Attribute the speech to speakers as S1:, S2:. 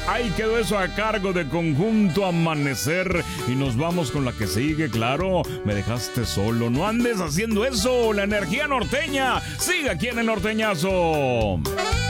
S1: ahí quedó eso a cargo de Conjunto Amanecer. Y nos vamos con la que sigue, claro. Me dejaste solo, no andes haciendo eso. La energía norteña sigue aquí en el norteñazo.